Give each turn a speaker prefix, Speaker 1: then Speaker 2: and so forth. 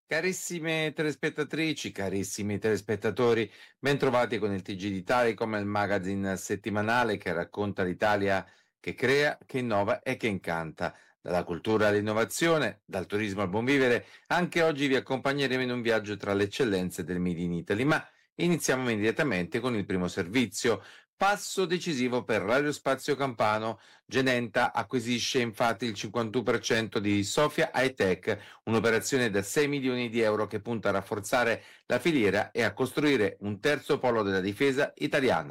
Speaker 1: Carissime telespettatrici, carissimi telespettatori, bentrovati con il TG di Telecom, il magazine settimanale che racconta l'Italia che crea, che innova e che incanta. Dalla cultura all'innovazione, dal turismo al buon vivere, anche oggi vi accompagneremo in un viaggio tra le eccellenze del Made in Italy, ma iniziamo immediatamente con il primo servizio. Passo decisivo per l'aerospazio campano. Genenta acquisisce infatti il 51% di Sofia Hightech, un'operazione da 6 milioni di euro che punta a rafforzare la filiera e a costruire un terzo polo della difesa italiana.